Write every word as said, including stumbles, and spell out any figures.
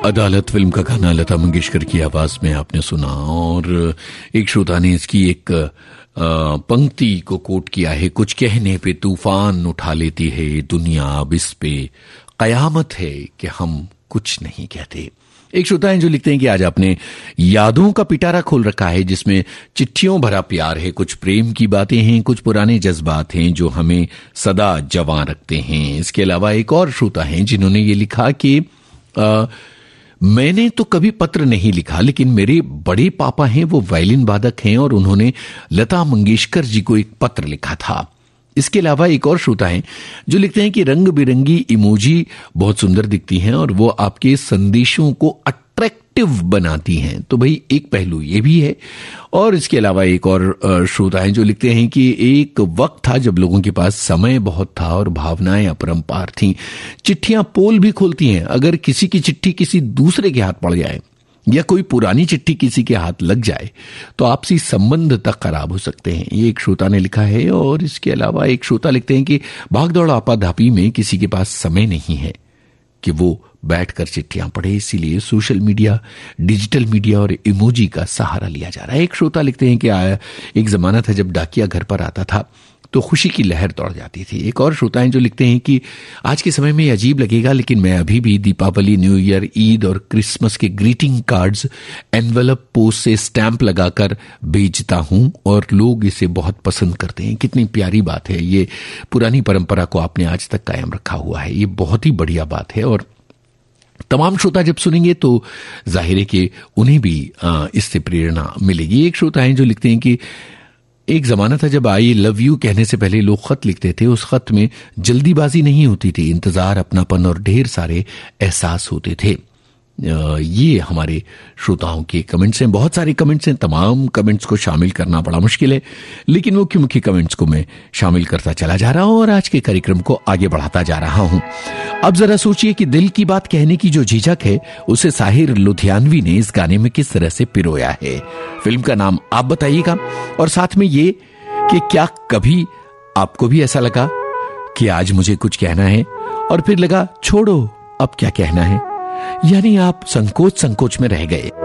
अदालत फिल्म का गाना लता मंगेशकर की आवाज में आपने सुना और एक श्रोता ने इसकी एक पंक्ति को कोट किया है, कुछ कहने पे तूफान उठा लेती है दुनिया, अब इस पे कयामत है कि हम कुछ नहीं कहते। एक श्रोता है जो लिखते हैं कि आज आपने यादों का पिटारा खोल रखा है जिसमें चिट्ठियों भरा प्यार है, कुछ प्रेम की बातें हैं, कुछ पुराने जज्बात हैं जो हमें सदा जवां रखते हैं। इसके अलावा एक और श्रोता है जिन्होंने ये लिखा कि आ, मैंने तो कभी पत्र नहीं लिखा, लेकिन मेरे बड़े पापा हैं, वो वायलिन वादक हैं और उन्होंने लता मंगेशकर जी को एक पत्र लिखा था। इसके अलावा एक और श्रोता हैं जो लिखते हैं कि रंग बिरंगी इमोजी बहुत सुंदर दिखती हैं और वो आपके संदेशों को अट्रैक्टिव बनाती हैं। तो भाई एक पहलू ये भी है। और इसके अलावा एक और श्रोता हैं जो लिखते हैं कि एक वक्त था जब लोगों के पास समय बहुत था और भावनाएं अपरंपार थीं। चिट्ठियां पोल भी खोलती हैं, अगर किसी की चिट्ठी किसी दूसरे के हाथ पड़ जाए या कोई पुरानी चिट्ठी किसी के हाथ लग जाए तो आपसी संबंध तक खराब हो सकते हैं। ये एक श्रोता ने लिखा है। और इसके अलावा एक श्रोता लिखते हैं कि भागदौड़ आपाधापी में किसी के पास समय नहीं है कि वो बैठकर चिट्ठियां पढ़े, इसीलिए सोशल मीडिया, डिजिटल मीडिया और इमोजी का सहारा लिया जा रहा है। एक श्रोता लिखते हैं कि आया एक जमाना था जब डाकिया घर पर आता था तो खुशी की लहर दौड़ जाती थी। एक और श्रोता हैं जो लिखते हैं कि आज के समय में अजीब लगेगा, लेकिन मैं अभी भी दीपावली, न्यू ईयर, ईद और क्रिसमस के ग्रीटिंग कार्ड्स एनवेलप पोस्ट से स्टैंप लगाकर भेजता हूं और लोग इसे बहुत पसंद करते हैं। कितनी प्यारी बात है, ये पुरानी परंपरा को आपने आज तक कायम रखा हुआ है, ये बहुत ही बढ़िया बात है। और तमाम श्रोता जब सुनेंगे तो जाहिर है कि उन्हें भी इससे प्रेरणा मिलेगी। एक श्रोता हैं जो लिखते हैं कि एक जमाना था जब आई लव यू कहने से पहले लोग खत लिखते थे, उस खत में जल्दीबाजी नहीं होती थी, इंतजार, अपनापन और ढेर सारे एहसास होते थे। ये हमारे श्रोताओं के कमेंट्स हैं, बहुत सारे कमेंट्स हैं, तमाम कमेंट्स को शामिल करना बड़ा मुश्किल है, लेकिन मुख्य मुख्य कमेंट्स को मैं शामिल करता चला जा रहा हूं और आज के कार्यक्रम को आगे बढ़ाता जा रहा हूं। अब जरा सोचिए कि दिल की बात कहने की जो झिझक है उसे साहिर लुधियानवी ने इस गाने में किस तरह से पिरोया है। फिल्म का नाम आप बताइएगा और साथ में ये कि क्या कभी आपको भी ऐसा लगा कि आज मुझे कुछ कहना है और फिर लगा छोड़ो अब क्या कहना है, यानी आप संकोच संकोच में रह गए।